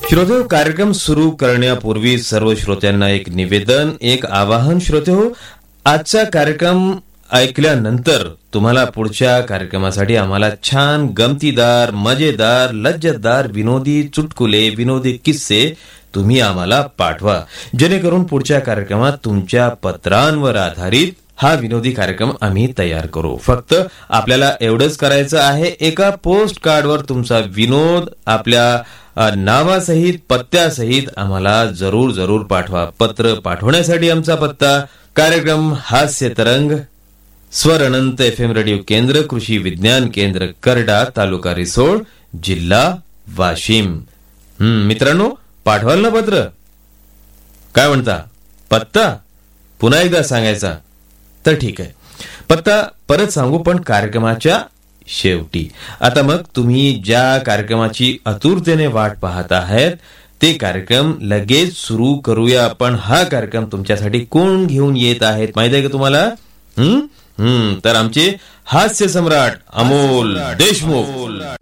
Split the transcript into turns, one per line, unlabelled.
श्रोते, कार्यक्रम सुरू करण्यापूर्वी सर्व श्रोत्यांना एक निवेदन, एक आवाहन. श्रोते हो, आजचा कार्यक्रम ऐकल्यानंतर तुम्हाला पुढच्या कार्यक्रमासाठी आम्हाला छान गमतीदार, मजेदार, लज्जतदार, विनोदी चुटकुले, विनोदी किस्से तुम्ही आम्हाला पाठवा, जेणेकरून पुढच्या कार्यक्रमात तुमच्या पत्रांवर आधारित हा विनोदी कार्यक्रम आम्ही तयार करू. फक्त आपल्याला एवढंच करायचं आहे, एका पोस्ट कार्डवर तुमचा विनोद आपल्या नावासहित, पत्त्यासहित आम्हाला जरूर पाठवा. पत्र पाठवण्यासाठी आमचा पत्ता: कार्यक्रम हास्य तरंग, स्वर अनंत FM रेडिओ केंद्र, कृषी विज्ञान केंद्र करडा, तालुका रिसोड, जिल्हा वाशिम. मित्रांनो, पाठवाल ना पत्र? काय म्हणता? पत्ता पुन्हा एकदा सांगायचा तर ठीक आहे. पत्ता परत सांगू, पण कार्यक्रमाच्या शेवटी. आता मग तुम्ही ज्या कार्यक्रमाची आतुरतेने वाट पाहत आहात ते कार्यक्रम लगेच सुरू करूया. पण हा कार्यक्रम तुमच्यासाठी कोण घेऊन येत आहेत माहिती आहे का तुम्हाला? तर आमचे हास्य सम्राट अमोल देशमुख.